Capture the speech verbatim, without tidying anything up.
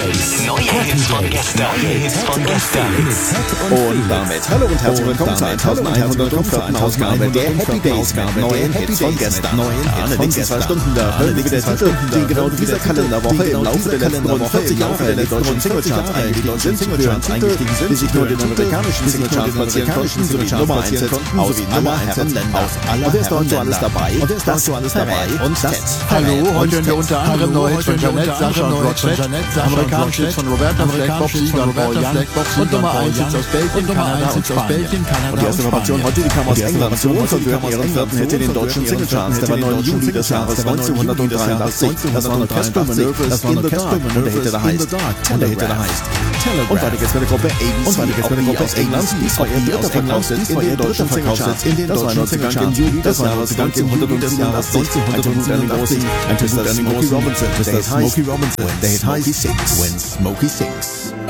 Days. Neue Hits von gestern. Neue Hits von gestern. Und damit hallo und herzlich willkommen zur elfhundertvierten Ausgabe der Happy Days mit neuen Hits von gestern. In den nächsten zwei Stunden da hören wir wieder Titel, die genau in dieser Kalenderwoche im Laufe der letzten rund vierzig Jahre in die deutschen Singlecharts eingestiegen sind, Singlecharts eingestiegen sind, die sich nur in den amerikanischen Singlecharts platzieren konnten, sowie Nummer eins konnten, sowie aller Herrenländer. Und wer ist da so alles dabei? Und wer ist da so alles dabei? Und das. Hallo, heute hören wir unter anderem neue Hits von Jeanette, Sascha und Roxette, amerikanische Hits von Roberta Fleck, Bob Seger und Paul Young und Nummer eins Hits aus Belgien, Kanada und Spanien. Und die erste Information heute, die kam aus England. Zu und wir hatten ihren vierten Hit in den deutschen Singlecharts. Der war neun Juli des Jahres neunzehnhundertdreiundachtzig. Das war Orchestral Maneuvers in the Dark. Und der Hit, der heißt Und der Hit, der heißt Telegraph. Und weiter geht's mit der Gruppe A B C. Und weiter geht's mit der Gruppe aus England. Dies war ihr dritter Verkaufssitz in den deutschen Singlecharts. In den deutschen Singlecharts. Im Juli des Jahres neunzehnhundertdreiundachtzig. Ein Twister Smokey Robinson. Der Hit heißt When Smokey Sings.